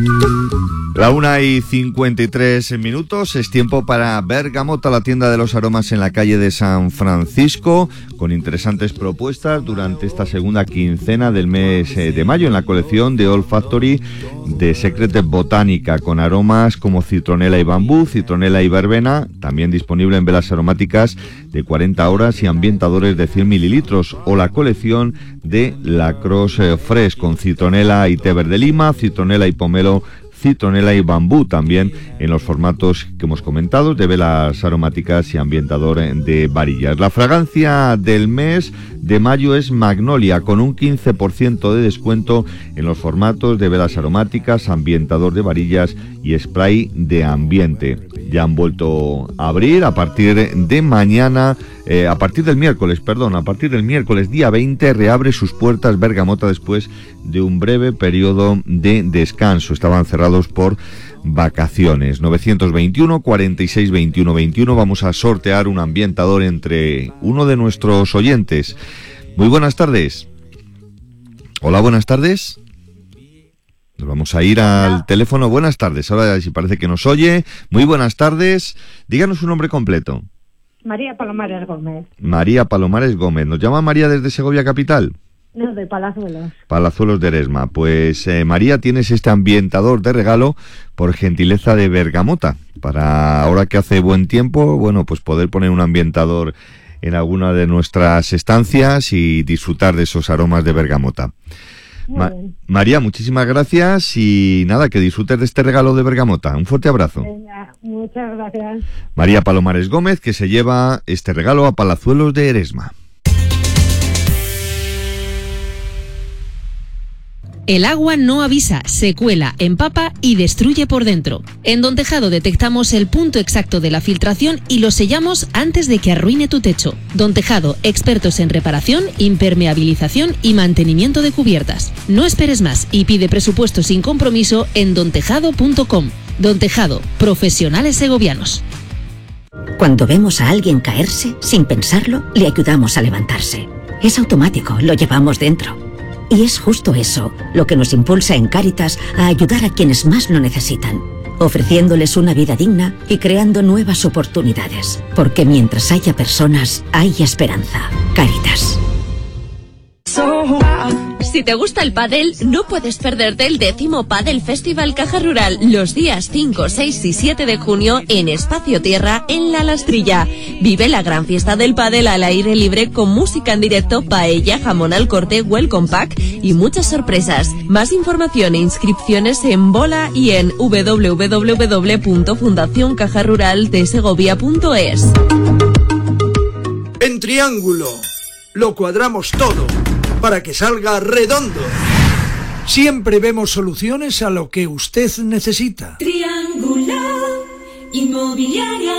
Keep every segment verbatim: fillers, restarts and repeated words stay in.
La una y cincuenta y tres minutos, es tiempo para Bergamota, la tienda de los aromas en la calle de San Francisco, con interesantes propuestas durante esta segunda quincena del mes de mayo en la colección de Old Factory de Secret Botánica, con aromas como citronela y bambú, citronela y verbena, también disponible en velas aromáticas de cuarenta horas y ambientadores de cien mililitros, o la colección de La Croix Fresh con citronela y té verde lima, citronela y pomelo, citronela y bambú, también en los formatos que hemos comentado de velas aromáticas y ambientador de varillas. La fragancia del mes de mayo es Magnolia, con un quince por ciento de descuento en los formatos de velas aromáticas, ambientador de varillas y spray de ambiente. Ya han vuelto a abrir a partir de mañana, eh, a partir del miércoles, perdón, a partir del miércoles día veinte reabre sus puertas Bergamota después de un breve periodo de descanso. Estaban cerrados por vacaciones. novecientos veintiuno, cuarenta y seis, veintiuno, veintiuno. Vamos a sortear un ambientador entre uno de nuestros oyentes. Muy buenas tardes. Hola, buenas tardes. Nos vamos a ir al teléfono. Buenas tardes. Ahora si parece que nos oye. Muy buenas tardes. Díganos su nombre completo. María Palomares Gómez. María Palomares Gómez. ¿Nos llama María desde Segovia capital? No, de Palazuelos. Palazuelos de Eresma. Pues eh, María, tienes este ambientador de regalo por gentileza de Bergamota. Para ahora que hace buen tiempo, bueno, pues poder poner un ambientador en alguna de nuestras estancias y disfrutar de esos aromas de Bergamota. Ma- María, muchísimas gracias y nada, que disfrutes de este regalo de Bergamota. Un fuerte abrazo. Venga, muchas gracias. María Palomares Gómez, que se lleva este regalo a Palazuelos de Eresma. El agua no avisa, se cuela, empapa y destruye por dentro. En Don Tejado detectamos el punto exacto de la filtración y lo sellamos antes de que arruine tu techo. Don Tejado, expertos en reparación, impermeabilización y mantenimiento de cubiertas. No esperes más y pide presupuesto sin compromiso en don tejado punto com. Don Tejado, profesionales segovianos. Cuando vemos a alguien caerse, sin pensarlo, le ayudamos a levantarse. Es automático, lo llevamos dentro. Y es justo eso lo que nos impulsa en Cáritas a ayudar a quienes más lo necesitan, ofreciéndoles una vida digna y creando nuevas oportunidades. Porque mientras haya personas, hay esperanza. Cáritas. Si te gusta el pádel, no puedes perderte el décimo Pádel Festival Caja Rural los días cinco, seis y siete de junio en Espacio Tierra en La Lastrilla. Vive la gran fiesta del pádel al aire libre con música en directo, paella, jamón al corte, welcome pack y muchas sorpresas. Más información e inscripciones en Bola y en doble u doble u doble u punto fundación caja rural de segovia punto es. En Triángulo lo cuadramos todo para que salga redondo. Siempre vemos soluciones a lo que usted necesita. Triángulo Inmobiliaria.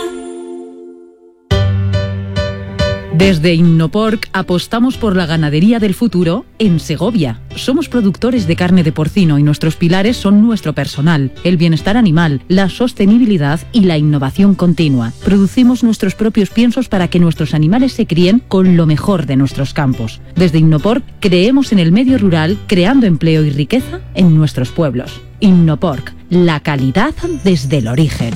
Desde Innoporc apostamos por la ganadería del futuro en Segovia. Somos productores de carne de porcino y nuestros pilares son nuestro personal, el bienestar animal, la sostenibilidad y la innovación continua. Producimos nuestros propios piensos para que nuestros animales se críen con lo mejor de nuestros campos. Desde Innoporc creemos en el medio rural, creando empleo y riqueza en nuestros pueblos. Innoporc, la calidad desde el origen.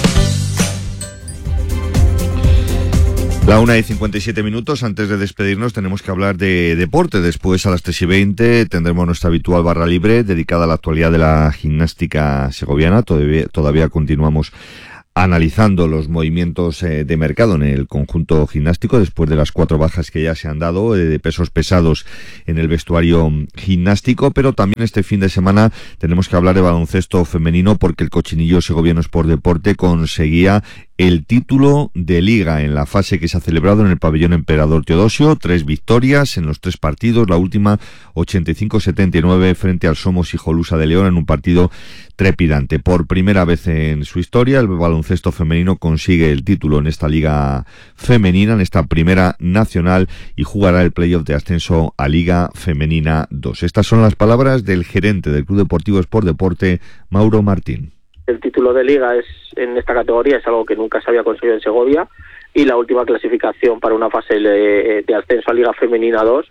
La una y cincuenta y siete minutos, antes de despedirnos tenemos que hablar de deporte. Después a las tres y veinte tendremos nuestra habitual barra libre dedicada a la actualidad de la gimnástica segoviana. Todavía, todavía continuamos analizando los movimientos eh, de mercado en el conjunto gimnástico después de las cuatro bajas que ya se han dado eh, de pesos pesados en el vestuario gimnástico, pero también este fin de semana tenemos que hablar de baloncesto femenino porque el Cochinillo Segoviano Sport Deporte conseguía el título de liga en la fase que se ha celebrado en el pabellón Emperador Teodosio. Tres victorias en los tres partidos, la última ochenta y cinco setenta y nueve frente al Somos Hijolusa de León en un partido trepidante. Por primera vez en su historia el baloncesto femenino consigue el título en esta liga femenina, en esta primera nacional, y jugará el playoff de ascenso a Liga Femenina dos. Estas son las palabras del gerente del Club Deportivo Sport Deporte, Mauro Martín. El título de liga es en esta categoría es algo que nunca se había conseguido en Segovia, y la última clasificación para una fase de, de ascenso a Liga Femenina dos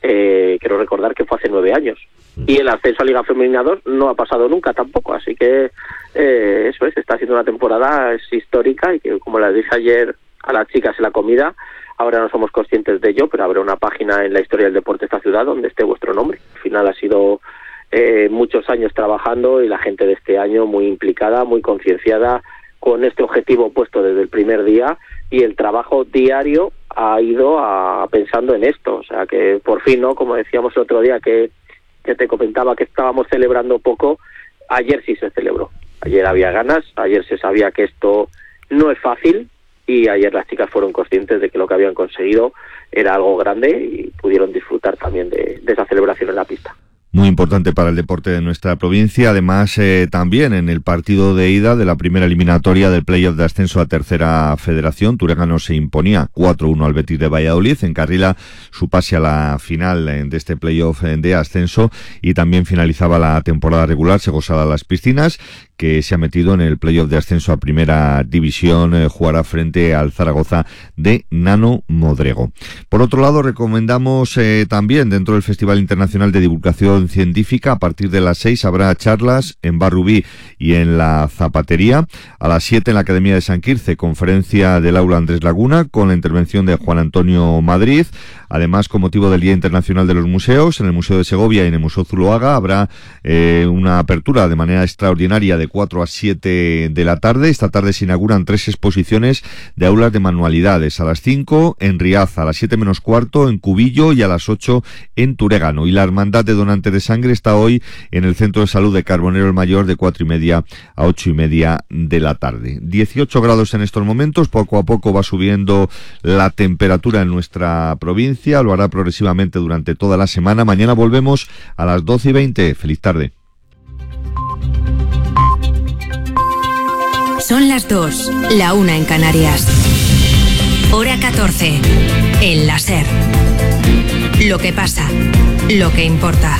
eh, quiero recordar que fue hace nueve años. Y el ascenso a Liga Femenina dos no ha pasado nunca tampoco, así que eh, eso es, está siendo una temporada es histórica y que, como les dije ayer a las chicas en la comida, ahora no somos conscientes de ello, pero habrá una página en la historia del deporte de esta ciudad donde esté vuestro nombre. Al final ha sido eh, muchos años trabajando y la gente de este año muy implicada, muy concienciada, con este objetivo puesto desde el primer día, y el trabajo diario ha ido a, pensando en esto. O sea que por fin, ¿no? Como decíamos el otro día, que, que te comentaba que estábamos celebrando poco, ayer sí se celebró. Ayer había ganas, ayer se sabía que esto no es fácil, y ayer las chicas fueron conscientes de que lo que habían conseguido era algo grande y pudieron disfrutar también de, de esa celebración en la pista. Muy importante para el deporte de nuestra provincia. Además, eh, también en el partido de ida de la primera eliminatoria del playoff de ascenso a Tercera Federación, Turegano se imponía cuatro uno al Betis de Valladolid, encarrila su pase a la final eh, de este playoff eh, de ascenso, y también finalizaba la temporada regular Segosada Las Piscinas, que se ha metido en el playoff de ascenso a Primera División, eh, jugará frente al Zaragoza de Nano Modrego. Por otro lado, recomendamos eh, también dentro del Festival Internacional de Divulgación Científica, a partir de las seis habrá charlas en Barrubí y en la Zapatería. A las siete en la Academia de San Quirce, conferencia del Aula Andrés Laguna con la intervención de Juan Antonio Madrid. Además, con motivo del Día Internacional de los Museos, en el Museo de Segovia y en el Museo Zuloaga habrá eh, una apertura de manera extraordinaria de cuatro a siete de la tarde. Esta tarde se inauguran tres exposiciones de aulas de manualidades. A las cinco en Riaza, a las siete menos cuarto en Cubillo y a las ocho en Turegano. Y la Hermandad de Donantes de Sangre está hoy en el Centro de Salud de Carbonero el Mayor de cuatro y media a ocho y media de la tarde. dieciocho grados en estos momentos. Poco a poco va subiendo la temperatura en nuestra provincia. Lo hará progresivamente durante toda la semana. Mañana volvemos a las doce y veinte. Feliz tarde. Son las dos, la una en Canarias. Hora catorce. El láser. Lo que pasa, lo que importa.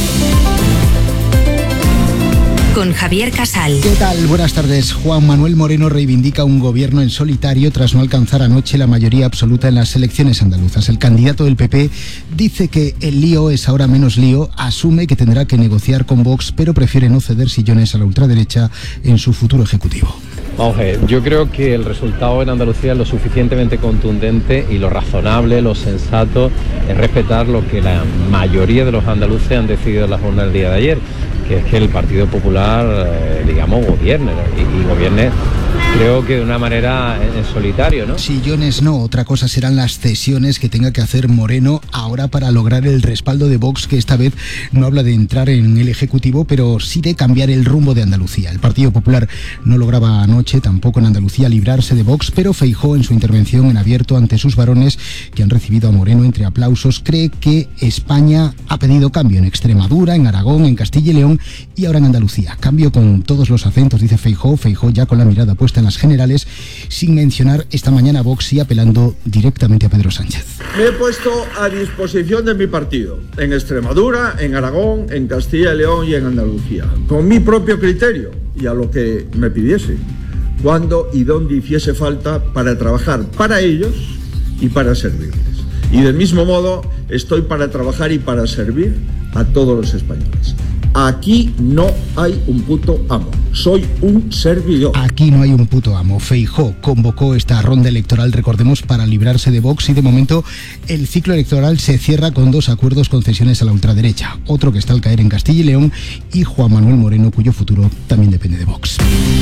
Con Javier Casal. ¿Qué tal? Buenas tardes. Juan Manuel Moreno reivindica un gobierno en solitario tras no alcanzar anoche la mayoría absoluta en las elecciones andaluzas. El candidato del P P dice que el lío es ahora menos lío, asume que tendrá que negociar con Vox, pero prefiere no ceder sillones a la ultraderecha en su futuro ejecutivo. Vamos a ver, yo creo que el resultado en Andalucía es lo suficientemente contundente y lo razonable, lo sensato es respetar lo que la mayoría de los andaluces han decidido en la jornada del día de ayer, que es que el Partido Popular, eh, digamos, gobierne, ¿no? y, y gobierne, creo que de una manera en, en solitario, ¿no? Sillones no, otra cosa serán las cesiones que tenga que hacer Moreno ahora para lograr el respaldo de Vox, que esta vez no habla de entrar en el Ejecutivo, pero sí de cambiar el rumbo de Andalucía. El Partido Popular no lograba anoche, tampoco en Andalucía, librarse de Vox, pero Feijóo, en su intervención en abierto ante sus varones, que han recibido a Moreno entre aplausos, cree que España ha pedido cambio en Extremadura, en Aragón, en Castilla y León y ahora en Andalucía. Cambio con todos los acentos, dice Feijóo, Feijóo ya con la mirada puesta en las generales, sin mencionar esta mañana Vox y apelando directamente a Pedro Sánchez. Me he puesto a disposición de mi partido, en Extremadura, en Aragón, en Castilla y León y en Andalucía, con mi propio criterio y a lo que me pidiese, cuando y donde hiciese falta para trabajar para ellos y para servirles. Y del mismo modo estoy para trabajar y para servir a todos los españoles. Aquí no hay un puto amo, soy un servidor. Aquí no hay un puto amo. Feijóo convocó esta ronda electoral, recordemos, para librarse de Vox, y de momento el ciclo electoral se cierra con dos acuerdos concesiones a la ultraderecha, otro que está al caer en Castilla y León, y Juan Manuel Moreno, cuyo futuro también depende de Vox.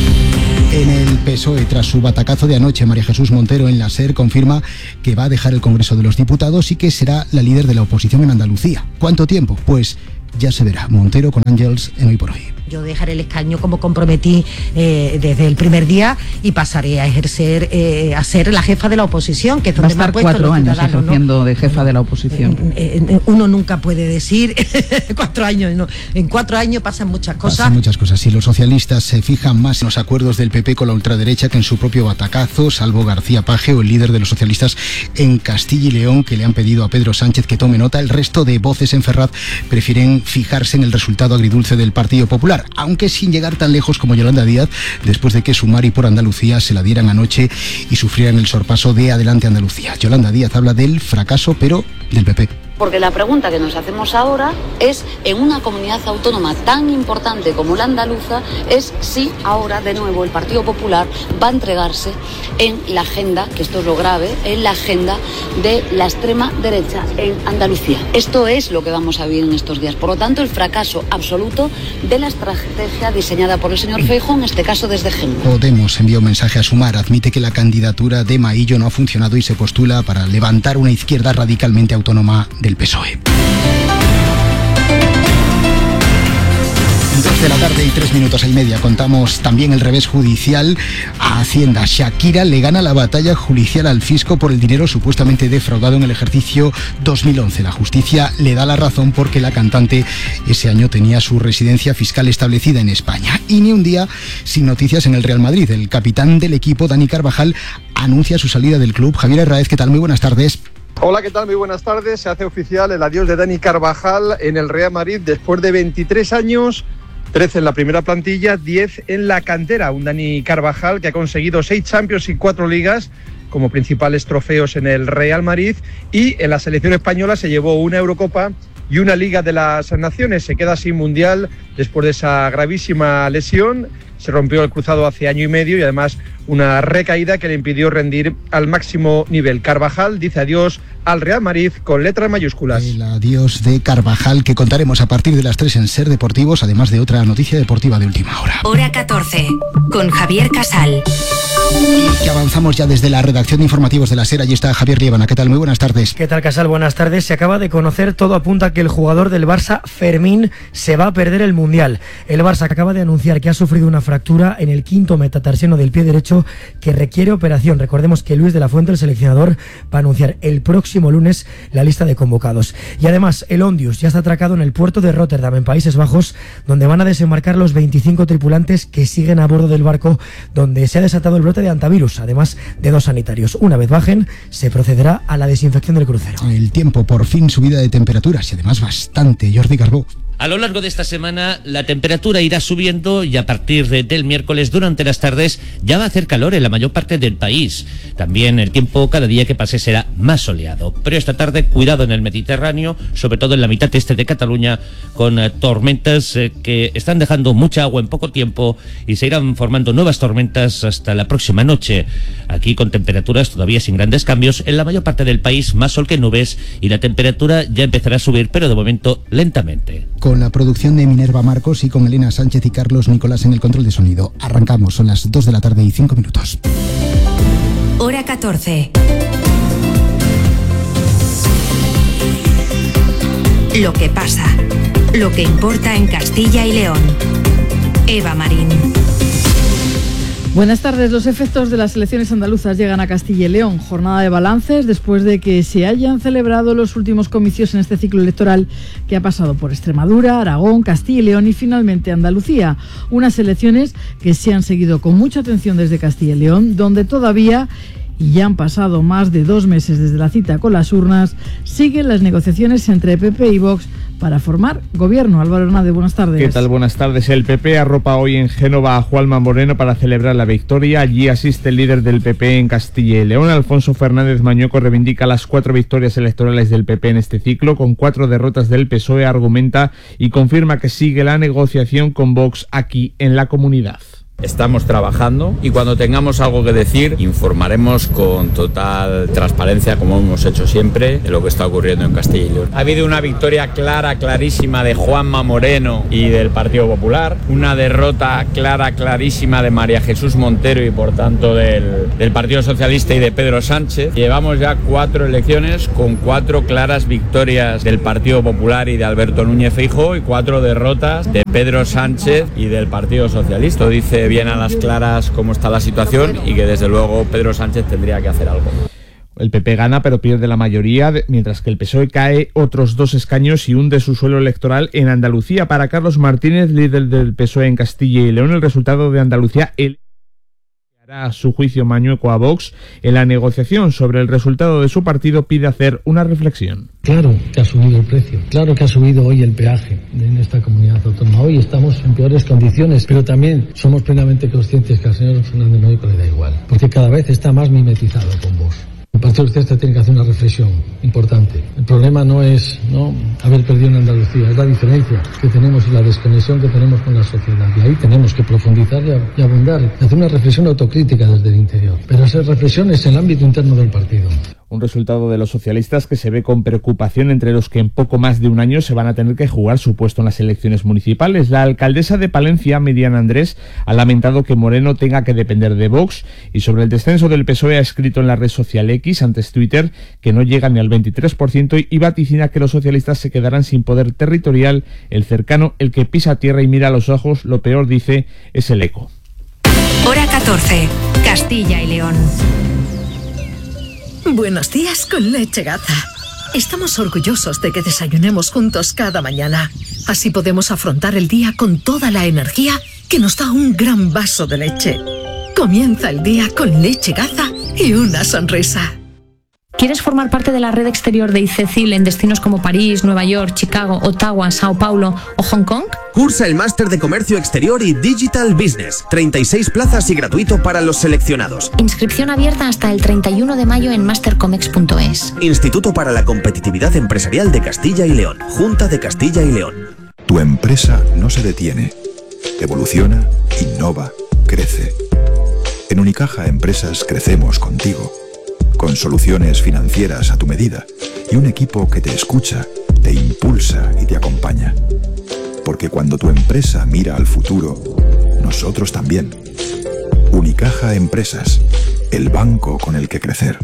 En el P S O E, tras su batacazo de anoche, María Jesús Montero en la SER confirma que va a dejar el Congreso de los Diputados y que será la líder de la oposición en Andalucía. ¿Cuánto tiempo? Pues ya se verá. Montero con Ángels en Hoy por Hoy. Yo dejaré el escaño como comprometí eh, desde el primer día y pasaré a ejercer, eh, a ser la jefa de la oposición, que es donde va a estar me ha puesto cuatro años ejerciendo, ¿no?, de jefa de la oposición. Eh, eh, uno nunca puede decir cuatro años, no. En cuatro años pasan muchas cosas. Pasan muchas cosas. Y los socialistas se fijan más en los acuerdos del P P con la ultraderecha que en su propio batacazo, salvo García Paje, o el líder de los socialistas en Castilla y León, que le han pedido a Pedro Sánchez que tome nota. El resto de voces en Ferraz prefieren fijarse en el resultado agridulce del Partido Popular, aunque sin llegar tan lejos como Yolanda Díaz, después de que Sumar y Por Andalucía se la dieran anoche y sufrieran el sorpaso de Adelante Andalucía. Yolanda Díaz habla del fracaso, pero del P P. Porque la pregunta que nos hacemos ahora es, en una comunidad autónoma tan importante como la andaluza, es si ahora de nuevo el Partido Popular va a entregarse en la agenda, que esto es lo grave, en la agenda de la extrema derecha en Andalucía. Esto es lo que vamos a vivir en estos días. Por lo tanto, el fracaso absoluto de la estrategia diseñada por el señor Feijóo, en este caso desde Génova. Podemos envía un mensaje a Sumar, admite que la candidatura de Maillo no ha funcionado y se postula para levantar una izquierda radicalmente autónoma del P S O E. Dos de la tarde y tres minutos y media. Contamos también el revés judicial a Hacienda. Shakira le gana la batalla judicial al fisco por el dinero supuestamente defraudado en el ejercicio dos mil once. La justicia le da la razón porque la cantante ese año tenía su residencia fiscal establecida en España. Y ni un día sin noticias en el Real Madrid. El capitán del equipo, Dani Carvajal, anuncia su salida del club. Javier Herráez, ¿qué tal? Muy buenas tardes. Hola, ¿qué tal? Muy buenas tardes. Se hace oficial el adiós de Dani Carvajal en el Real Madrid después de veintitrés años, trece en la primera plantilla, diez en la cantera. Un Dani Carvajal que ha conseguido seis Champions y cuatro Ligas como principales trofeos en el Real Madrid, y en la selección española se llevó una Eurocopa y una Liga de las Naciones. Se queda sin Mundial después de esa gravísima lesión. Se rompió el cruzado hace año y medio y además una recaída que le impidió rendir al máximo nivel. Carvajal dice adiós al Real Madrid con letras mayúsculas. El adiós de Carvajal, que contaremos a partir de las tres en Ser Deportivos, además de otra noticia deportiva de última hora. Hora catorce, con Javier Casal. Y que avanzamos ya desde la redacción de informativos de la SER. Allí está Javier Liébana. ¿Qué tal? Muy buenas tardes. ¿Qué tal, Casal? Buenas tardes. Se acaba de conocer, todo apunta a que el jugador del Barça, Fermín, se va a perder el Mundial. El Barça acaba de anunciar que ha sufrido una fractura en el quinto metatarsiano del pie derecho que requiere operación. Recordemos que Luis de la Fuente, el seleccionador, va a anunciar el próximo lunes la lista de convocados. Y además, el Ondius ya está atracado en el puerto de Rotterdam, en Países Bajos, donde van a desembarcar los veinticinco tripulantes que siguen a bordo del barco donde se ha desatado el brote de antivirus, además de dos sanitarios. Una vez bajen, se procederá a la desinfección del crucero. El tiempo, por fin subida de temperaturas y además bastante. Jordi Carbó. A lo largo de esta semana la temperatura irá subiendo y a partir de, del miércoles durante las tardes ya va a hacer calor en la mayor parte del país. También el tiempo cada día que pase será más soleado. Pero esta tarde cuidado en el Mediterráneo, sobre todo en la mitad este de Cataluña, con eh, tormentas eh, que están dejando mucha agua en poco tiempo y se irán formando nuevas tormentas hasta la próxima noche. Aquí con temperaturas todavía sin grandes cambios, en la mayor parte del país más sol que nubes y la temperatura ya empezará a subir, pero de momento lentamente. Con la producción de Minerva Marcos y con Elena Sánchez y Carlos Nicolás en el control de sonido. Arrancamos, son las dos de la tarde y cinco minutos. Hora catorce. Lo que pasa, lo que importa en Castilla y León. Eva Marín. Buenas tardes. Los efectos de las elecciones andaluzas llegan a Castilla y León. Jornada de balances después de que se hayan celebrado los últimos comicios en este ciclo electoral que ha pasado por Extremadura, Aragón, Castilla y León y finalmente Andalucía. Unas elecciones que se han seguido con mucha atención desde Castilla y León, donde todavía, y ya han pasado más de dos meses desde la cita con las urnas, siguen las negociaciones entre P P y Vox para formar gobierno. Álvaro Hernández, buenas tardes. ¿Qué tal? Buenas tardes. El P P arropa hoy en Génova a Juanma Moreno para celebrar la victoria. Allí asiste el líder del P P en Castilla y León. Alfonso Fernández Mañueco reivindica las cuatro victorias electorales del P P en este ciclo, con cuatro derrotas del P S O E, argumenta y confirma que sigue la negociación con Vox aquí en la comunidad. Estamos trabajando y cuando tengamos algo que decir informaremos con total transparencia, como hemos hecho siempre, de lo que está ocurriendo en Castilla y León. Ha habido una victoria clara, clarísima de Juanma Moreno y del Partido Popular, una derrota clara, clarísima de María Jesús Montero y por tanto del, del Partido Socialista y de Pedro Sánchez. Llevamos ya cuatro elecciones con cuatro claras victorias del Partido Popular y de Alberto Núñez Feijóo y cuatro derrotas de Pedro Sánchez y del Partido Socialista. Dice bien a las claras cómo está la situación y que desde luego Pedro Sánchez tendría que hacer algo. El P P gana pero pierde la mayoría, mientras que el P S O E cae otros dos escaños y hunde su suelo electoral en Andalucía. Para Carlos Martínez, líder del P S O E en Castilla y León, el resultado de Andalucía el hará a su juicio Mañueco a Vox. En la negociación sobre el resultado de su partido pide hacer una reflexión. Claro que ha subido el precio, claro que ha subido hoy el peaje en esta comunidad autónoma. Hoy estamos en peores condiciones, pero también somos plenamente conscientes que al señor Fernández Mañueco le da igual, porque cada vez está más mimetizado con Vox. Partido Socialista tiene que hacer una reflexión importante. El problema no es no haber perdido en Andalucía, es la diferencia que tenemos y la desconexión que tenemos con la sociedad. Y ahí tenemos que profundizar y abundar, y hacer una reflexión autocrítica desde el interior. Pero esa reflexión es en el ámbito interno del partido. Un resultado de los socialistas que se ve con preocupación entre los que en poco más de un año se van a tener que jugar su puesto en las elecciones municipales. La alcaldesa de Palencia, Miriam Andrés, ha lamentado que Moreno tenga que depender de Vox, y sobre el descenso del P S O E ha escrito en la red social X, antes Twitter, que no llega ni al veintitrés por ciento y vaticina que los socialistas se quedarán sin poder territorial. El cercano, el que pisa tierra y mira a los ojos, lo peor, dice, es el eco. Hora catorce, Castilla y León. Buenos días con Leche Gaza. Estamos orgullosos de que desayunemos juntos cada mañana. Así podemos afrontar el día con toda la energía que nos da un gran vaso de leche. Comienza el día con Leche Gaza y una sonrisa. ¿Quieres formar parte de la red exterior de ICECIL en destinos como París, Nueva York, Chicago, Ottawa, Sao Paulo o Hong Kong? Cursa el máster de Comercio Exterior y Digital Business. treinta y seis plazas y gratuito para los seleccionados. Inscripción abierta hasta el treinta y uno de mayo en mastercomex punto es. Instituto para la Competitividad Empresarial de Castilla y León. Junta de Castilla y León. Tu empresa no se detiene. Evoluciona, innova, crece. En Unicaja Empresas crecemos contigo. Con soluciones financieras a tu medida y un equipo que te escucha, te impulsa y te acompaña. Porque cuando tu empresa mira al futuro, nosotros también. Unicaja Empresas, el banco con el que crecer.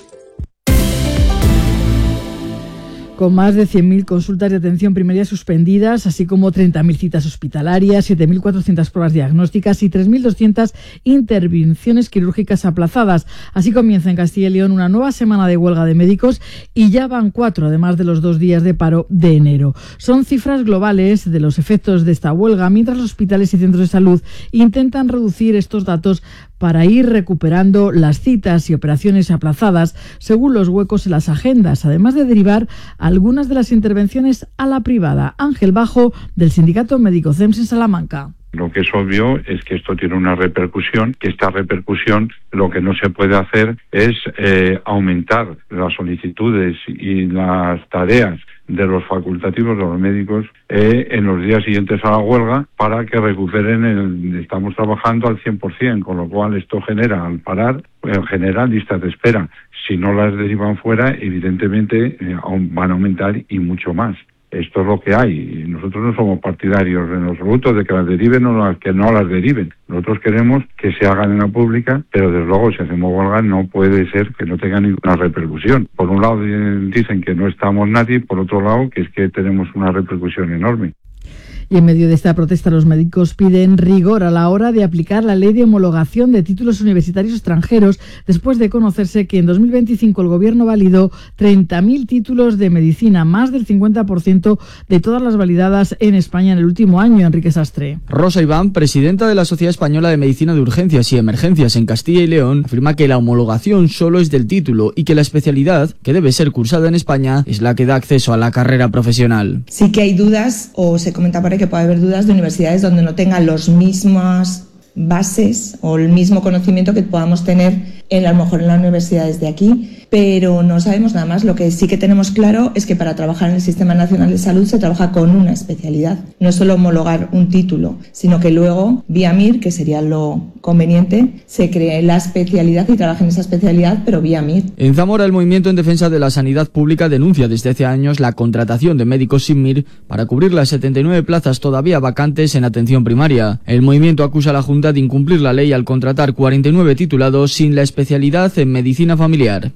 Con más de cien mil consultas de atención primaria suspendidas, así como treinta mil citas hospitalarias, siete mil cuatrocientas pruebas diagnósticas y tres mil doscientas intervenciones quirúrgicas aplazadas. Así comienza en Castilla y León una nueva semana de huelga de médicos y ya van cuatro, además de los dos días de paro de enero. Son cifras globales de los efectos de esta huelga, mientras los hospitales y centros de salud intentan reducir estos datos para ir recuperando las citas y operaciones aplazadas según los huecos en las agendas, además de derivar algunas de las intervenciones a la privada. Ángel Bajo, del Sindicato Médico C E M S en Salamanca. Lo que es obvio es que esto tiene una repercusión, que esta repercusión lo que no se puede hacer es eh, aumentar las solicitudes y las tareas de los facultativos, de los médicos, eh, en los días siguientes a la huelga para que recuperen el... Estamos trabajando al cien por ciento, con lo cual esto genera, al parar, en general listas de espera. Si no las derivan fuera, evidentemente eh, van a aumentar y mucho más. Esto es lo que hay. Y nosotros no somos partidarios en absoluto de que las deriven o las que no las deriven. Nosotros queremos que se hagan en la pública, pero desde luego si hacemos huelga no puede ser que no tenga ninguna repercusión. Por un lado dicen que no estamos nadie, por otro lado que es que tenemos una repercusión enorme. Y en medio de esta protesta, los médicos piden rigor a la hora de aplicar la ley de homologación de títulos universitarios extranjeros, después de conocerse que en dos mil veinticinco el Gobierno validó treinta mil títulos de medicina, más del cincuenta por ciento de todas las validadas en España en el último año. Enrique Sastre. Rosa Iván, presidenta de la Sociedad Española de Medicina de Urgencias y Emergencias en Castilla y León, afirma que la homologación solo es del título y que la especialidad, que debe ser cursada en España, es la que da acceso a la carrera profesional. Sí que hay dudas, o se comenta por ahí que puede haber dudas de universidades donde no tengan los mismas bases o el mismo conocimiento que podamos tener en, a lo mejor en las universidades de aquí, pero no sabemos nada más. Lo que sí que tenemos claro es que para trabajar en el Sistema Nacional de Salud se trabaja con una especialidad, no es solo homologar un título, sino que luego vía M I R, que sería lo conveniente, se cree la especialidad y trabaje en esa especialidad, pero vía M I R. En Zamora, el Movimiento en Defensa de la Sanidad Pública denuncia desde hace años la contratación de médicos sin M I R para cubrir las setenta y nueve plazas todavía vacantes en atención primaria. El movimiento acusa a la Junta de incumplir la ley al contratar cuarenta y nueve titulados sin la especialidad en medicina familiar.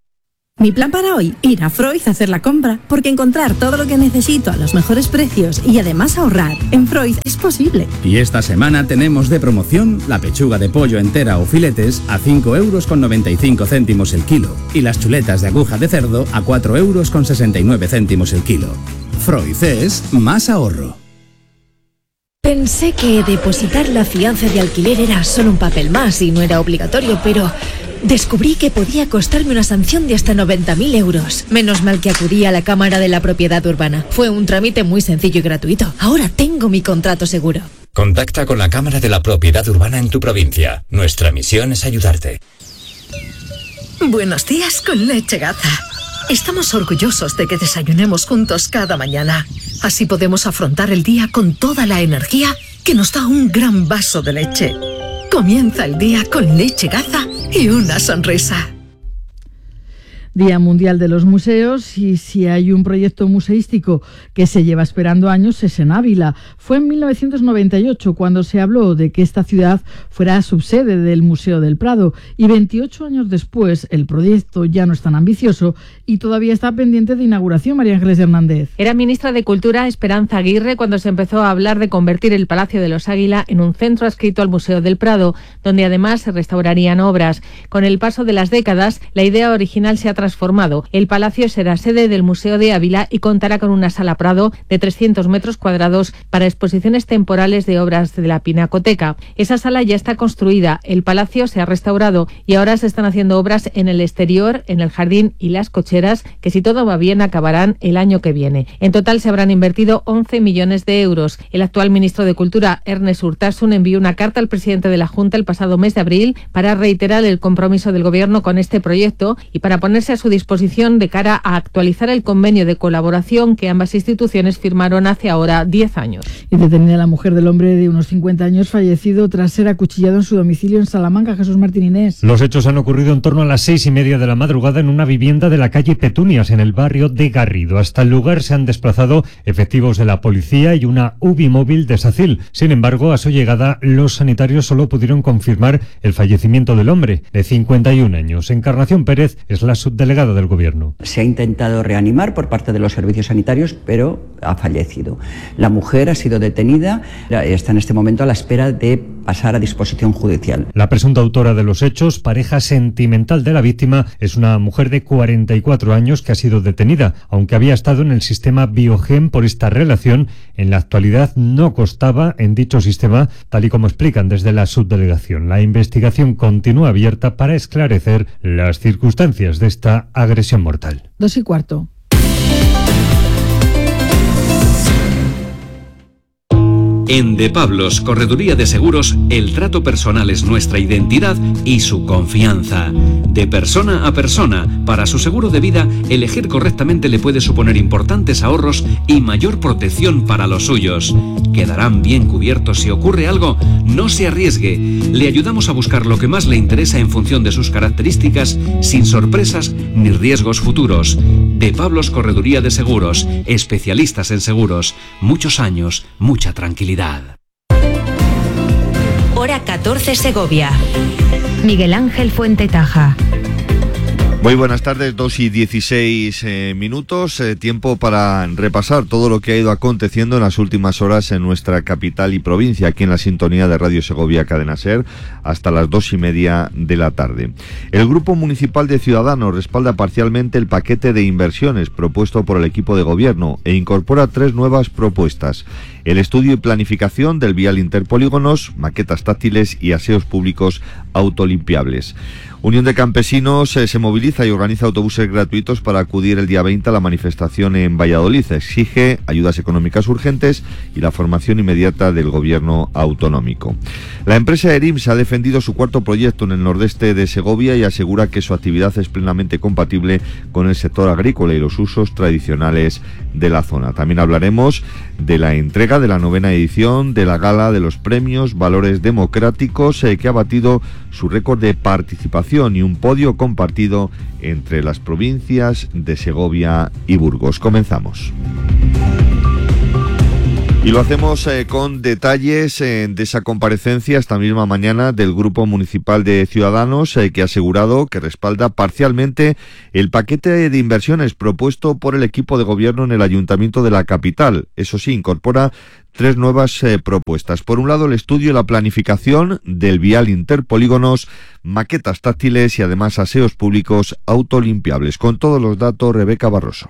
Mi plan para hoy, ir a Freud a hacer la compra, porque encontrar todo lo que necesito a los mejores precios y además ahorrar en Freud es posible. Y esta semana tenemos de promoción la pechuga de pollo entera o filetes a cinco euros con noventa y cinco céntimos el kilo y las chuletas de aguja de cerdo a cuatro euros con sesenta y nueve céntimos el kilo. Freud es más ahorro. Pensé que depositar la fianza de alquiler era solo un papel más y no era obligatorio, pero descubrí que podía costarme una sanción de hasta noventa mil euros. Menos mal que acudí a la Cámara de la Propiedad Urbana. Fue un trámite muy sencillo y gratuito. Ahora tengo mi contrato seguro. Contacta con la Cámara de la Propiedad Urbana en tu provincia. Nuestra misión es ayudarte. Buenos días con Leche Gaza. Estamos orgullosos de que desayunemos juntos cada mañana. Así podemos afrontar el día con toda la energía que nos da un gran vaso de leche. Comienza el día con Leche Gaza y una sonrisa. Día Mundial de los Museos, y si hay un proyecto museístico que se lleva esperando años es en Ávila. Fue en mil novecientos noventa y ocho cuando se habló de que esta ciudad fuera subsede del Museo del Prado, y veintiocho años después el proyecto ya no es tan ambicioso y todavía está pendiente de inauguración. María Ángeles Hernández. Era ministra de Cultura Esperanza Aguirre cuando se empezó a hablar de convertir el Palacio de los Águila en un centro adscrito al Museo del Prado, donde además se restaurarían obras. Con el paso de las décadas, la idea original se ha transformado. El palacio será sede del Museo de Ávila y contará con una sala Prado de trescientos metros cuadrados para exposiciones temporales de obras de la Pinacoteca. Esa sala ya está construida, el palacio se ha restaurado y ahora se están haciendo obras en el exterior, en el jardín y las cocheras, que si todo va bien acabarán el año que viene. En total se habrán invertido once millones de euros. El actual ministro de Cultura, Ernest Urtasun, envió una carta al presidente de la Junta el pasado mes de abril para reiterar el compromiso del Gobierno con este proyecto y para ponerse a su disposición de cara a actualizar el convenio de colaboración que ambas instituciones firmaron hace ahora diez años. Y detenida la mujer del hombre de unos cincuenta años fallecido tras ser acuchillado en su domicilio en Salamanca. Jesús Martín Inés. Los hechos han ocurrido en torno a las seis y media de la madrugada en una vivienda de la calle Petunias, en el barrio de Garrido. Hasta el lugar se han desplazado efectivos de la policía y una U B I móvil de SACIL. Sin embargo, a su llegada, los sanitarios solo pudieron confirmar el fallecimiento del hombre, de cincuenta y un años. Encarnación Pérez es la subdelegada del Gobierno. Se ha intentado reanimar por parte de los servicios sanitarios, pero ha fallecido. La mujer ha sido detenida, está en este momento a la espera de pasar a disposición judicial. La presunta autora de los hechos, pareja sentimental de la víctima, es una mujer de cuarenta y cuatro años que ha sido detenida. Aunque había estado en el sistema Biogen por esta relación, en la actualidad no constaba en dicho sistema, tal y como explican desde la subdelegación. La investigación continúa abierta para esclarecer las circunstancias de esta agresión mortal. Dos y cuarto. En De Pablos, Correduría de Seguros, el trato personal es nuestra identidad y su confianza. De persona a persona, para su seguro de vida, elegir correctamente le puede suponer importantes ahorros y mayor protección para los suyos. Quedarán bien cubiertos si ocurre algo. No se arriesgue. Le ayudamos a buscar lo que más le interesa en función de sus características, sin sorpresas ni riesgos futuros. De Pablos, Correduría de Seguros, especialistas en seguros. Muchos años, mucha tranquilidad. Hora catorce Segovia. Miguel Ángel Fuentetaja. Muy buenas tardes, dos y dieciséis eh, minutos, eh, tiempo para repasar todo lo que ha ido aconteciendo en las últimas horas en nuestra capital y provincia, aquí en la sintonía de Radio Segovia Cadena Ser, hasta las dos y media de la tarde. El Grupo Municipal de Ciudadanos respalda parcialmente el paquete de inversiones propuesto por el equipo de gobierno e incorpora tres nuevas propuestas: el estudio y planificación del vial interpolígonos, maquetas táctiles y aseos públicos autolimpiables. Unión de Campesinos eh, se moviliza y organiza autobuses gratuitos para acudir el día veinte a la manifestación en Valladolid. Exige ayudas económicas urgentes y la formación inmediata del gobierno autonómico. La empresa ERIMS ha defendido su cuarto proyecto en el nordeste de Segovia y asegura que su actividad es plenamente compatible con el sector agrícola y los usos tradicionales de la zona. También hablaremos de la entrega de la novena edición de la Gala de los Premios Valores Democráticos, eh, que ha batido su récord de participación y un podio compartido entre las provincias de Segovia y Burgos. Comenzamos. Y lo hacemos eh, con detalles eh, de esa comparecencia esta misma mañana del Grupo Municipal de Ciudadanos, eh, que ha asegurado que respalda parcialmente el paquete de inversiones propuesto por el equipo de gobierno en el Ayuntamiento de la capital. Eso sí, incorpora tres nuevas eh, propuestas. Por un lado, el estudio y la planificación del vial interpolígonos, maquetas táctiles y además aseos públicos autolimpiables. Con todos los datos, Rebeca Barroso.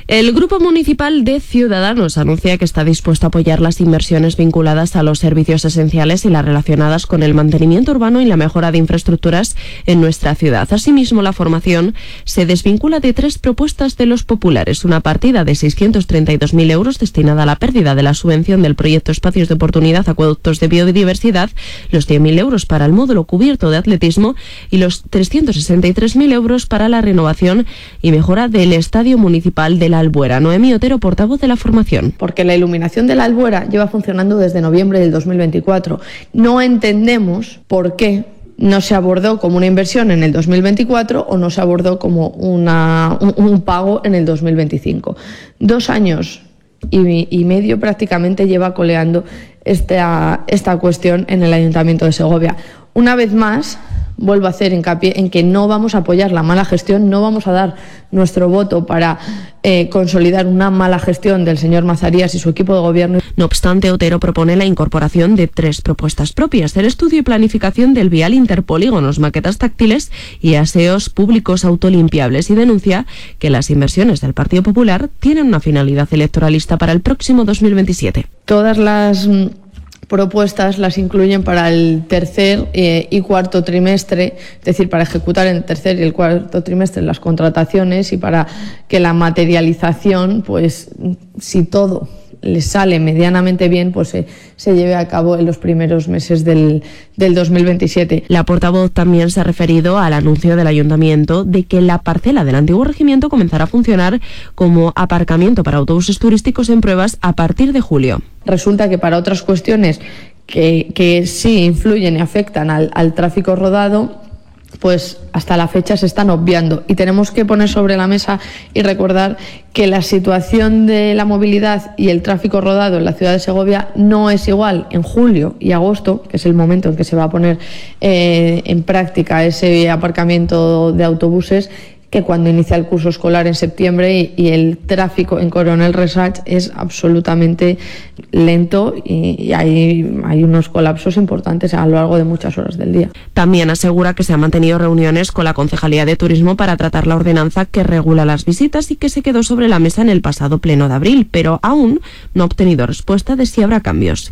El Grupo Municipal de Ciudadanos anuncia que está dispuesto a apoyar las inversiones vinculadas a los servicios esenciales y las relacionadas con el mantenimiento urbano y la mejora de infraestructuras en nuestra ciudad. Asimismo, la formación se desvincula de tres propuestas de los populares. Una partida de seiscientos treinta y dos mil euros destinada a la pérdida de la subvención del proyecto Espacios de Oportunidad Acueductos de Biodiversidad, los cien mil euros para el módulo cubierto de atletismo y los trescientos sesenta y tres mil euros para la renovación y mejora del Estadio Municipal de la Albuera. Noemí Otero, portavoz de la formación. Porque la iluminación de la Albuera lleva funcionando desde noviembre del dos mil veinticuatro. No entendemos por qué no se abordó como una inversión en el dos mil veinticuatro o no se abordó como una, un, un pago en el dos mil veinticinco. Dos años y, y medio prácticamente lleva coleando esta, esta cuestión en el Ayuntamiento de Segovia. Una vez más, vuelvo a hacer hincapié en que no vamos a apoyar la mala gestión, no vamos a dar nuestro voto para eh, consolidar una mala gestión del señor Mazarías y su equipo de gobierno. No obstante, Otero propone la incorporación de tres propuestas propias: el estudio y planificación del vial interpolígonos, maquetas táctiles y aseos públicos autolimpiables, y denuncia que las inversiones del Partido Popular tienen una finalidad electoralista para el próximo dos mil veintisiete. Todas las propuestas las incluyen para el tercer eh, y cuarto trimestre, es decir, para ejecutar en el tercer y el cuarto trimestre las contrataciones y para que la materialización, pues si todo les sale medianamente bien, pues se, se lleve a cabo en los primeros meses del, del dos mil veintisiete. La portavoz también se ha referido al anuncio del Ayuntamiento de que la parcela del antiguo regimiento comenzará a funcionar como aparcamiento para autobuses turísticos en pruebas a partir de julio. Resulta que para otras cuestiones que, que sí influyen y afectan al, al tráfico rodado, pues hasta la fecha se están obviando, y tenemos que poner sobre la mesa y recordar que la situación de la movilidad y el tráfico rodado en la ciudad de Segovia no es igual en julio y agosto, que es el momento en que se va a poner eh, en práctica ese aparcamiento de autobuses, que cuando inicia el curso escolar en septiembre, y, y el tráfico en Coronel Resach es absolutamente lento y, y hay, hay unos colapsos importantes a lo largo de muchas horas del día. También asegura que se han mantenido reuniones con la Concejalía de Turismo para tratar la ordenanza que regula las visitas y que se quedó sobre la mesa en el pasado pleno de abril, pero aún no ha obtenido respuesta de si habrá cambios.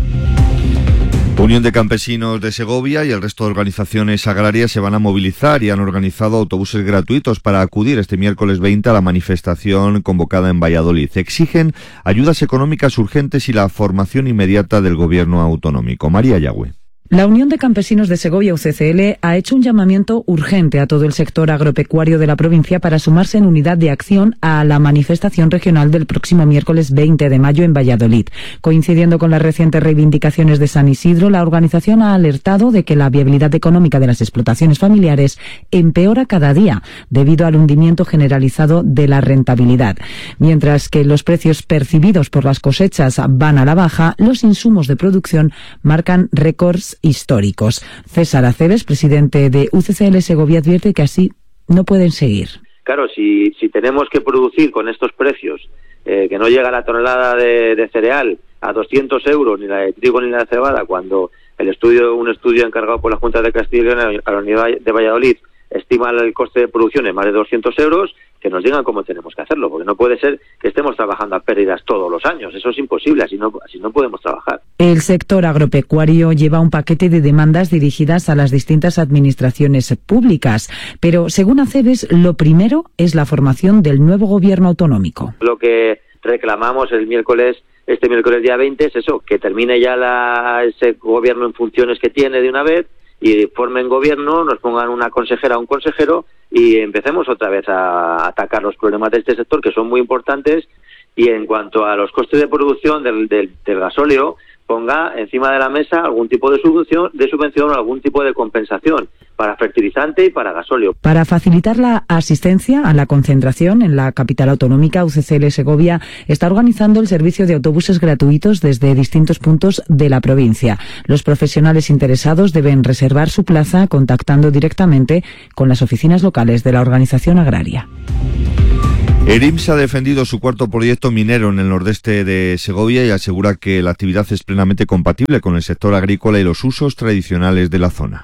Unión de Campesinos de Segovia y el resto de organizaciones agrarias se van a movilizar y han organizado autobuses gratuitos para acudir este miércoles veinte a la manifestación convocada en Valladolid. Exigen ayudas económicas urgentes y la formación inmediata del gobierno autonómico. María Yagüe. La Unión de Campesinos de Segovia, U C C L, ha hecho un llamamiento urgente a todo el sector agropecuario de la provincia para sumarse en unidad de acción a la manifestación regional del próximo miércoles veinte de mayo en Valladolid. Coincidiendo con las recientes reivindicaciones de San Isidro, la organización ha alertado de que la viabilidad económica de las explotaciones familiares empeora cada día debido al hundimiento generalizado de la rentabilidad. Mientras que los precios percibidos por las cosechas van a la baja, los insumos de producción marcan récords históricos. César Aceves, presidente de U C C L Segovia, advierte que así no pueden seguir. Claro, si, si tenemos que producir con estos precios, eh, que no llega la tonelada de, de cereal a doscientos euros, ni la de trigo ni la de cebada, cuando el estudio, un estudio encargado por la Junta de Castilla y León a la Unidad de Valladolid estima el coste de producción en más de doscientos euros, que nos digan cómo tenemos que hacerlo, porque no puede ser que estemos trabajando a pérdidas todos los años. Eso es imposible, así no, así no podemos trabajar. El sector agropecuario lleva un paquete de demandas dirigidas a las distintas administraciones públicas, pero según Aceves, lo primero es la formación del nuevo gobierno autonómico. Lo que reclamamos el miércoles, este miércoles día veinte, es eso, que termine ya la, ese gobierno en funciones que tiene de una vez, y formen gobierno, nos pongan una consejera o un consejero y empecemos otra vez a atacar los problemas de este sector, que son muy importantes. Y en cuanto a los costes de producción del, del, del gasóleo, ponga encima de la mesa algún tipo de subvención, de subvención o algún tipo de compensación para fertilizante y para gasóleo. Para facilitar la asistencia a la concentración en la capital autonómica, U C C L Segovia está organizando el servicio de autobuses gratuitos desde distintos puntos de la provincia. Los profesionales interesados deben reservar su plaza contactando directamente con las oficinas locales de la organización agraria. El I M S ha defendido su cuarto proyecto minero en el nordeste de Segovia y asegura que la actividad es plenamente compatible con el sector agrícola y los usos tradicionales de la zona.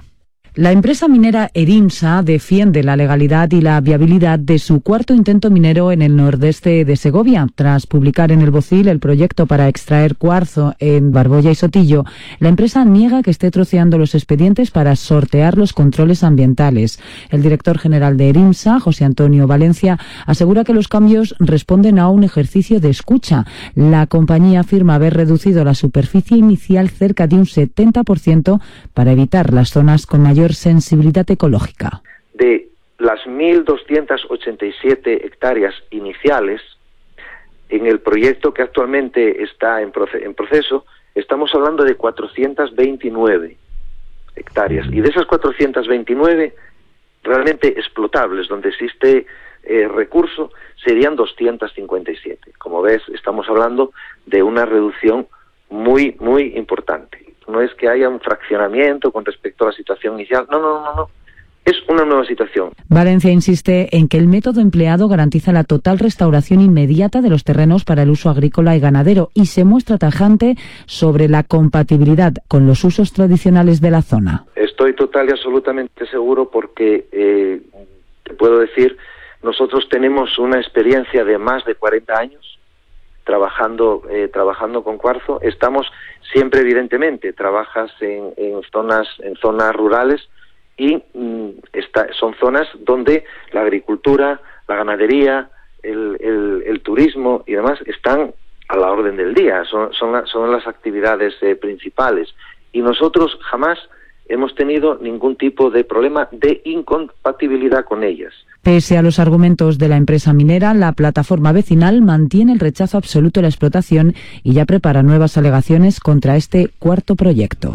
La empresa minera Erimsa defiende la legalidad y la viabilidad de su cuarto intento minero en el nordeste de Segovia. Tras publicar en el Bocil el proyecto para extraer cuarzo en Barbolla y Sotillo, la empresa niega que esté troceando los expedientes para sortear los controles ambientales. El director general de Erimsa, José Antonio Valencia, asegura que los cambios responden a un ejercicio de escucha. La compañía afirma haber reducido la superficie inicial cerca de un setenta por ciento para evitar las zonas con mayor sensibilidad ecológica. De las mil doscientas ochenta y siete hectáreas iniciales, en el proyecto que actualmente está en, proce- en proceso, estamos hablando de cuatrocientas veintinueve hectáreas. Y de esas cuatrocientas veintinueve, realmente explotables, donde existe eh, recurso, serían doscientas cincuenta y siete. Como ves, estamos hablando de una reducción muy, muy importante. No es que haya un fraccionamiento con respecto a la situación inicial. No, no, no, no. Es una nueva situación. Valencia insiste en que el método empleado garantiza la total restauración inmediata de los terrenos para el uso agrícola y ganadero y se muestra tajante sobre la compatibilidad con los usos tradicionales de la zona. Estoy total y absolutamente seguro porque, eh, te puedo decir, nosotros tenemos una experiencia de más de cuarenta años trabajando eh, trabajando con cuarzo. Estamos siempre, evidentemente, trabajas en, en zonas en zonas rurales y mm, está, son zonas donde la agricultura, la ganadería, el, el, el turismo y demás están a la orden del día, son, son, la, son las actividades eh, principales. Y nosotros jamás hemos tenido ningún tipo de problema de incompatibilidad con ellas. Pese a los argumentos de la empresa minera, la plataforma vecinal mantiene el rechazo absoluto a la explotación y ya prepara nuevas alegaciones contra este cuarto proyecto.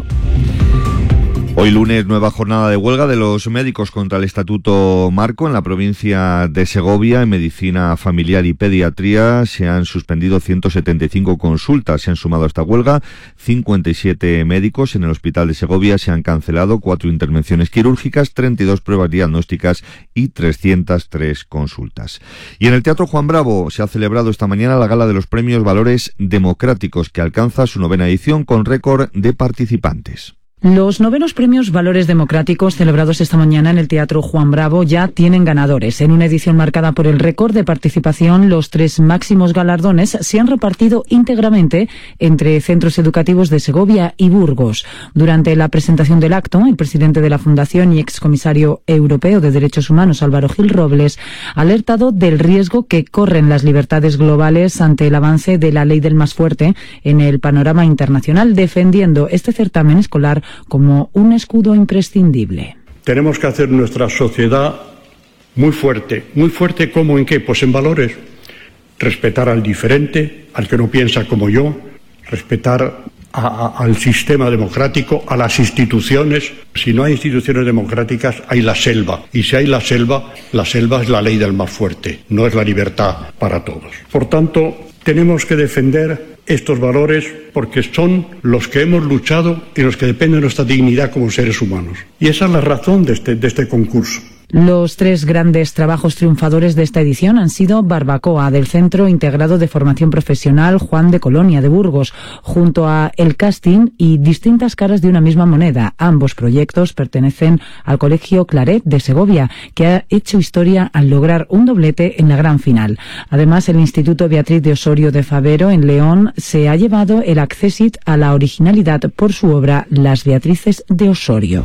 Hoy lunes, nueva jornada de huelga de los médicos contra el Estatuto Marco en la provincia de Segovia. En medicina familiar y pediatría se han suspendido ciento setenta y cinco consultas. Se han sumado a esta huelga cincuenta y siete médicos. En el Hospital de Segovia se han cancelado cuatro intervenciones quirúrgicas, treinta y dos pruebas diagnósticas y trescientas tres consultas. Y en el Teatro Juan Bravo se ha celebrado esta mañana la gala de los premios Valores Democráticos, que alcanza su novena edición con récord de participantes. Los novenos premios Valores Democráticos celebrados esta mañana en el Teatro Juan Bravo ya tienen ganadores. En una edición marcada por el récord de participación, los tres máximos galardones se han repartido íntegramente entre centros educativos de Segovia y Burgos. Durante la presentación del acto, el presidente de la Fundación y excomisario europeo de Derechos Humanos, Álvaro Gil Robles, ha alertado del riesgo que corren las libertades globales ante el avance de la ley del más fuerte en el panorama internacional, defendiendo este certamen escolar como un escudo imprescindible. Tenemos que hacer nuestra sociedad muy fuerte. ¿Muy fuerte cómo? ¿En qué? Pues en valores. Respetar al diferente, al que no piensa como yo, respetar a, a, al sistema democrático, a las instituciones. Si no hay instituciones democráticas, hay la selva. Y si hay la selva, la selva es la ley del más fuerte, no es la libertad para todos. Por tanto, tenemos que defender estos valores porque son los que hemos luchado y los que dependen de nuestra dignidad como seres humanos. Y esa es la razón de este, de este concurso. Los tres grandes trabajos triunfadores de esta edición han sido Barbacoa, del Centro Integrado de Formación Profesional Juan de Colonia, de Burgos, junto a El Casting y Distintas Caras de una misma moneda. Ambos proyectos pertenecen al Colegio Claret de Segovia, que ha hecho historia al lograr un doblete en la gran final. Además, el Instituto Beatriz de Osorio de Favero, en León, se ha llevado el Accessit a la originalidad por su obra Las Beatrices de Osorio.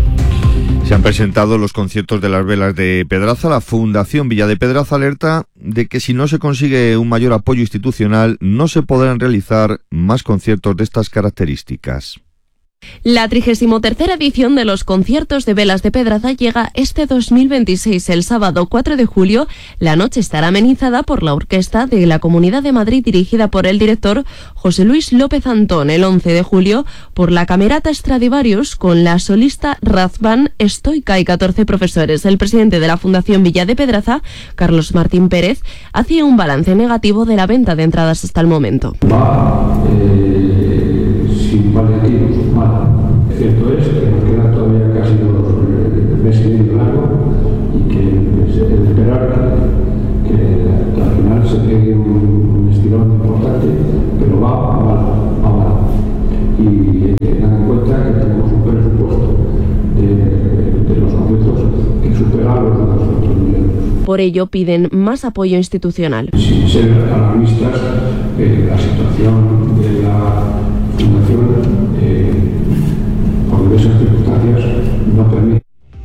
Se han presentado los conciertos de las velas de Pedraza. La Fundación Villa de Pedraza alerta de que si no se consigue un mayor apoyo institucional, no se podrán realizar más conciertos de estas características. La trigésima tercera edición de los conciertos de velas de Pedraza llega este dos mil veintiséis. El sábado cuatro de julio, la noche estará amenizada por la Orquesta de la Comunidad de Madrid, dirigida por el director José Luis López Antón. El once de julio, por la Camerata Stradivarius, con la solista Razvan Stoica y catorce profesores. El presidente de la Fundación Villa de Pedraza, Carlos Martín Pérez, hacía un balance negativo de la venta de entradas hasta el momento. Va, eh, sin paliativos. Cierto es que nos queda todavía casi dos meses y medio largo y que es esperar que, que al final se pegue un estirón importante, pero va a mal, a mal. Y tengan en cuenta que tenemos un presupuesto de Por ello piden más apoyo institucional. Sin ser alarmistas, eh, la situación de la Fundación, eh, por diversas circunstancias, no permite.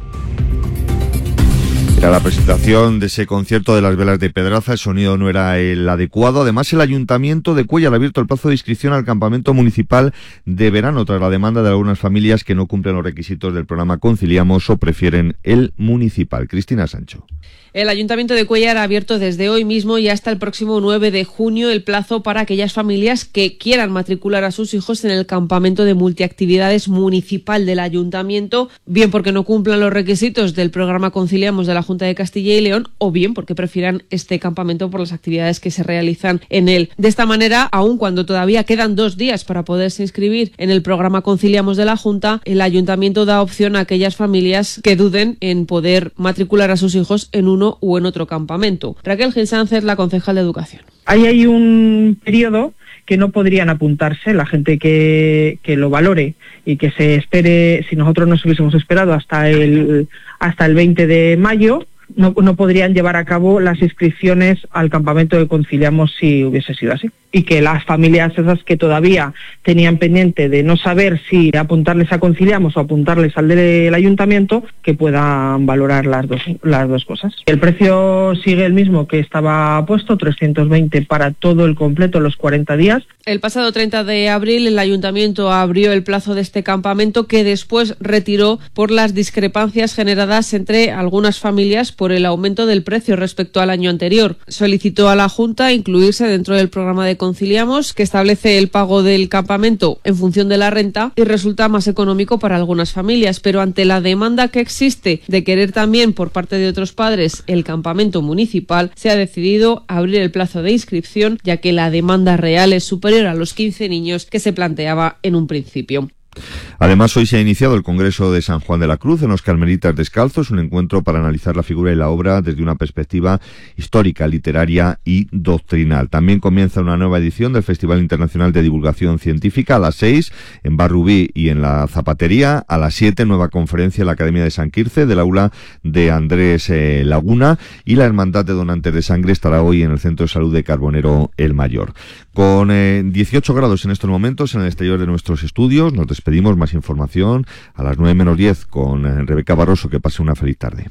Era la presentación de ese concierto de las velas de Pedraza, el sonido no era el adecuado. Además, el Ayuntamiento de Cuéllar ha abierto el plazo de inscripción al campamento municipal de verano tras la demanda de algunas familias que no cumplen los requisitos del programa Conciliamos o prefieren el municipal. Cristina Sancho. El Ayuntamiento de Cuéllar ha abierto desde hoy mismo y hasta el próximo nueve de junio el plazo para aquellas familias que quieran matricular a sus hijos en el campamento de multiactividades municipal del Ayuntamiento, bien porque no cumplan los requisitos del programa Conciliamos de la Junta de Castilla y León o bien porque prefieran este campamento por las actividades que se realizan en él. De esta manera, aun cuando todavía quedan dos días para poderse inscribir en el programa Conciliamos de la Junta, el Ayuntamiento da opción a aquellas familias que duden en poder matricular a sus hijos en un o en otro campamento. Raquel Gil Sánchez, la concejal de Educación. Ahí hay un periodo que no podrían apuntarse la gente que, que lo valore y que se espere. Si nosotros nos hubiésemos esperado hasta el hasta el veinte de mayo, no, no podrían llevar a cabo las inscripciones al campamento de Conciliamos si hubiese sido así. Y que las familias esas que todavía tenían pendiente de no saber si apuntarles a Conciliamos o apuntarles al del Ayuntamiento, que puedan valorar las dos, las dos cosas. El precio sigue el mismo que estaba puesto, trescientos veinte para todo el completo, los cuarenta días. El pasado treinta de abril el Ayuntamiento abrió el plazo de este campamento que después retiró por las discrepancias generadas entre algunas familias por el aumento del precio respecto al año anterior. Solicitó a la Junta incluirse dentro del programa de Conciliamos, que establece el pago del campamento en función de la renta y resulta más económico para algunas familias, pero ante la demanda que existe de querer también por parte de otros padres el campamento municipal, se ha decidido abrir el plazo de inscripción, ya que la demanda real es superior a los quince niños que se planteaba en un principio. Además, hoy se ha iniciado el Congreso de San Juan de la Cruz en los Carmelitas Descalzos, un encuentro para analizar la figura y la obra desde una perspectiva histórica, literaria y doctrinal. También comienza una nueva edición del Festival Internacional de Divulgación Científica a las seis en Barrubí y en la Zapatería, a las siete nueva conferencia en la Academia de San Quirce del aula de Andrés eh, Laguna, y la Hermandad de Donantes de Sangre estará hoy en el Centro de Salud de Carbonero el Mayor. Con eh, dieciocho grados en estos momentos en el exterior de nuestros estudios, nos pedimos más información a las nueve menos diez con eh, Rebeca Barroso. Que pase una feliz tarde.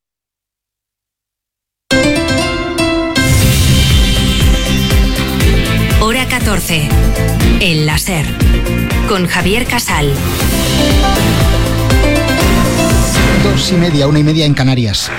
Hora catorce. El láser. Con Javier Casal. Dos y media, una y media en Canarias.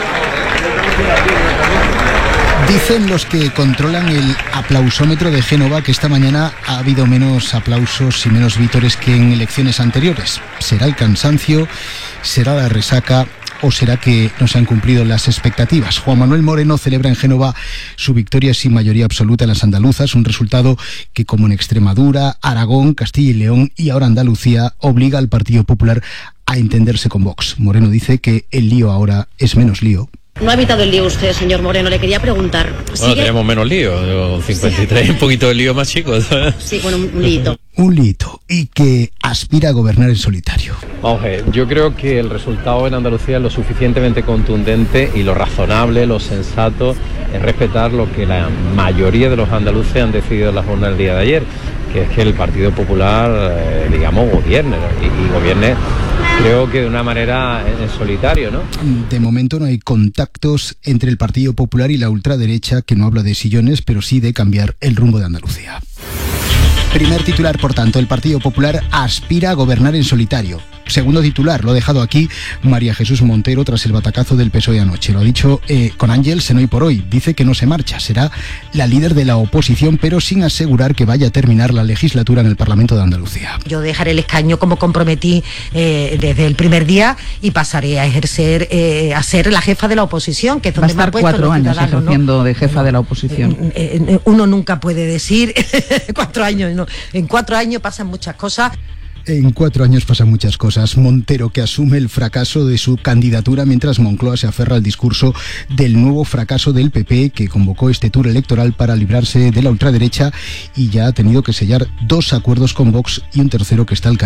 Dicen los que controlan el aplausómetro de Génova que esta mañana ha habido menos aplausos y menos vítores que en elecciones anteriores. ¿Será el cansancio? ¿Será la resaca? ¿O será que no se han cumplido las expectativas? Juan Manuel Moreno celebra en Génova su victoria sin mayoría absoluta en las andaluzas, un resultado que, como en Extremadura, Aragón, Castilla y León y ahora Andalucía, obliga al Partido Popular a entenderse con Vox. Moreno dice que el lío ahora es menos lío. No ha evitado el lío usted, señor Moreno. Le quería preguntar. ¿sigue? Bueno, tenemos menos lío, cincuenta y tres, un poquito de lío más chicos. Sí, bueno, un lío. Un lito, y que aspira a gobernar en solitario. Vamos a ver, yo creo que el resultado en Andalucía es lo suficientemente contundente y lo razonable, lo sensato, es respetar lo que la mayoría de los andaluces han decidido en la jornada del día de ayer, que es que el Partido Popular, eh, digamos, gobierne, ¿no? y, y gobierne, creo que de una manera en solitario, ¿no? De momento no hay contactos entre el Partido Popular y la ultraderecha, que no habla de sillones, pero sí de cambiar el rumbo de Andalucía. Primer titular, por tanto, el Partido Popular aspira a gobernar en solitario. Segundo titular, lo ha dejado aquí María Jesús Montero tras el batacazo del P S O E anoche. Lo ha dicho eh, con Ángels en Hoy por Hoy. Dice que no se marcha, será la líder de la oposición, pero sin asegurar que vaya a terminar la legislatura en el Parlamento de Andalucía. Yo dejaré el escaño como comprometí eh, desde el primer día y pasaré a ejercer, eh, a ser la jefa de la oposición, que es donde va a estar me ha puesto cuatro años ejerciendo, ¿no?, de jefa de la oposición. Eh, eh, uno nunca puede decir cuatro años, no. En cuatro años pasan muchas cosas. En cuatro años pasan muchas cosas. Montero, que asume el fracaso de su candidatura, mientras Moncloa se aferra al discurso del nuevo fracaso del P P, que convocó este tour electoral para librarse de la ultraderecha y ya ha tenido que sellar dos acuerdos con Vox y un tercero que está al